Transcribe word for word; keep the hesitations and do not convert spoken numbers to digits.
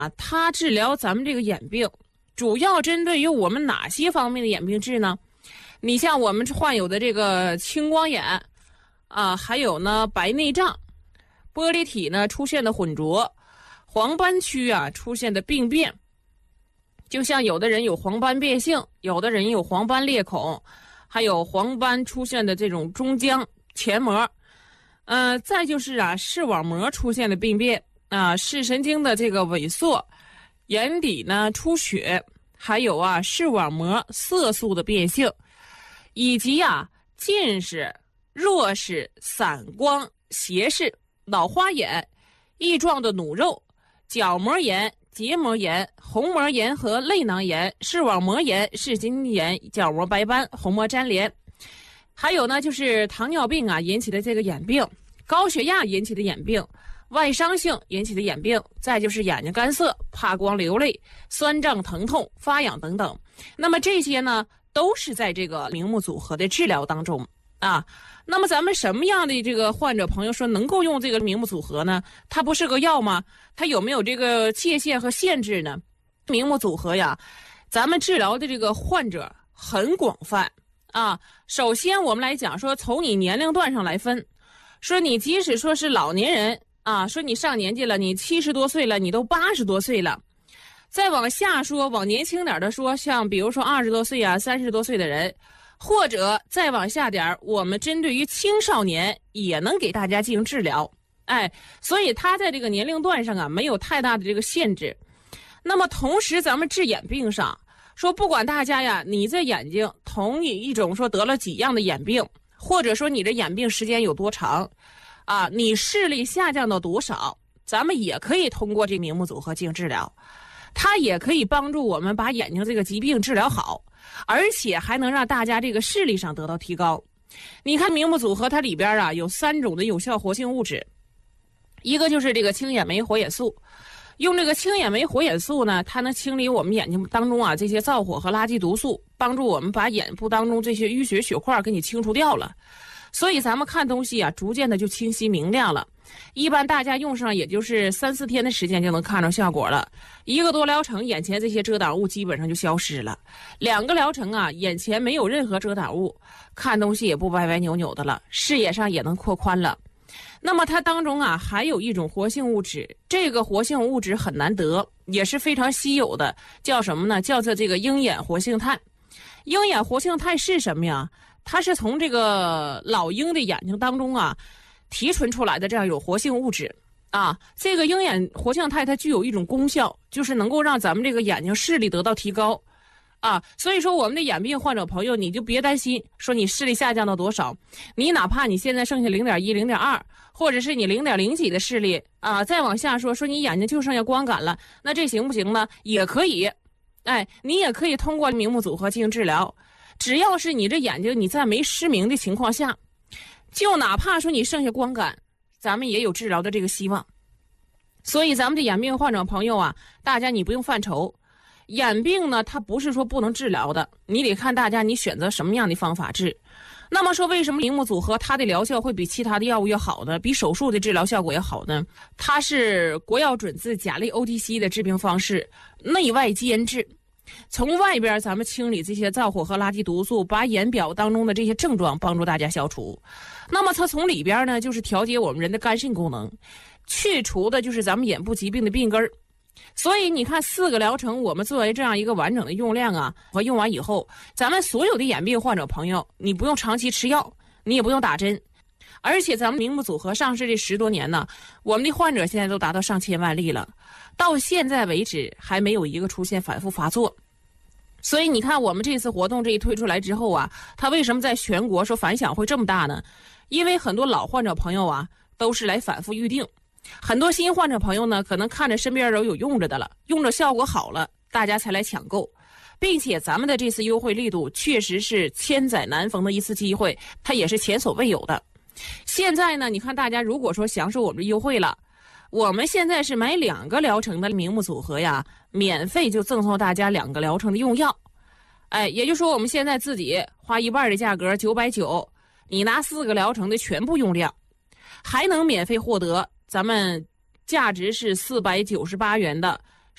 啊，它治疗咱们这个眼病，主要针对于我们哪些方面的眼病治呢？你像我们患有的这个青光眼啊，还有呢白内障，玻璃体呢出现的混浊，黄斑区啊出现的病变，就像有的人有黄斑变性，有的人有黄斑裂孔，还有黄斑出现的这种中浆前膜，呃，再就是啊视网膜出现的病变啊，视神经的这个萎缩，眼底呢出血，还有啊视网膜色素的变性，以及啊近视、弱视、散光、斜视、老花眼、翼状的弩肉、角膜炎、结膜炎、虹膜炎和泪囊炎、视网膜炎、视神经炎、角膜白斑、虹膜粘连。还有呢就是糖尿病啊引起的这个眼病，高血压引起的眼病，外伤性引起的眼病，再就是眼睛干涩、怕光流泪、酸胀疼痛、发痒等等。那么这些呢都是在这个明目组合的治疗当中啊。那么咱们什么样的这个患者朋友说能够用这个明目组合呢？它不是个药吗？它有没有这个界限和限制呢？明目组合呀，咱们治疗的这个患者很广泛啊。首先我们来讲说，从你年龄段上来分，说你即使说是老年人啊，说你上年纪了，你七十多岁了，你都八十多岁了，再往下说，往年轻点的说，像比如说二十多岁啊、三十多岁的人，或者再往下点，我们针对于青少年也能给大家进行治疗。哎，所以它在这个年龄段上啊，没有太大的这个限制。那么同时，咱们治眼病上说，不管大家呀，你这眼睛同一种说得了几样的眼病，或者说你的眼病时间有多长，啊，你视力下降到多少，咱们也可以通过这明目组合进行治疗。它也可以帮助我们把眼睛这个疾病治疗好，而且还能让大家这个视力上得到提高。你看明目组合，它里边啊有三种的有效活性物质，一个就是这个青眼酶活眼素。用这个青眼酶活眼素呢，它能清理我们眼睛当中啊这些燥火和垃圾毒素，帮助我们把眼部当中这些淤血血块给你清除掉了。所以咱们看东西啊，逐渐的就清晰明亮了。一般大家用上也就是三四天的时间就能看到效果了，一个多疗程，眼前这些遮挡物基本上就消失了。两个疗程啊，眼前没有任何遮挡物，看东西也不歪歪扭扭的了，视野上也能扩宽了。那么它当中啊还有一种活性物质，这个活性物质很难得，也是非常稀有的，叫什么呢？叫做这个鹰眼活性炭。鹰眼活性炭是什么呀？它是从这个老鹰的眼睛当中啊提纯出来的这样有活性物质啊。这个鹰眼活性炭它具有一种功效，就是能够让咱们这个眼睛视力得到提高啊。所以说我们的眼病患者朋友，你就别担心说你视力下降到多少，你哪怕你现在剩下 零点一 零点二， 或者是你 零点零 几的视力啊，再往下说说你眼睛就剩下光感了，那这行不行呢？也可以。哎，你也可以通过明目组合进行治疗。只要是你这眼睛你在没失明的情况下，就哪怕说你剩下光感，咱们也有治疗的这个希望。所以咱们的眼病患者朋友啊，大家你不用犯愁，眼病呢它不是说不能治疗的，你得看大家你选择什么样的方法治。那么说为什么明目组合它的疗效会比其他的药物要好呢？比手术的治疗效果要好呢？它是国药准字甲类 O T C 的治病方式，内外兼治。从外边咱们清理这些燥火和垃圾毒素，把眼表当中的这些症状帮助大家消除。那么它从里边呢，就是调节我们人的肝肾功能，去除的就是咱们眼部疾病的病根儿。所以你看四个疗程，我们作为这样一个完整的用量啊，和用完以后，咱们所有的眼病患者朋友，你不用长期吃药，你也不用打针，而且咱们明目组合上市这十多年呢，我们的患者现在都达到上千万例了，到现在为止还没有一个出现反复发作。所以你看我们这次活动这一推出来之后啊，它为什么在全国说反响会这么大呢？因为很多老患者朋友啊都是来反复预定，很多新患者朋友呢可能看着身边都有用着的了，用着效果好了，大家才来抢购。并且咱们的这次优惠力度确实是千载难逢的一次机会，它也是前所未有的。现在呢，你看大家如果说享受我们的优惠了，我们现在是买两个疗程的明目组合呀，免费就赠送大家两个疗程的用药。哎，也就是说我们现在自己花一半的价格九百九十，你拿四个疗程的全部用量，还能免费获得咱们价值是四百九十八元的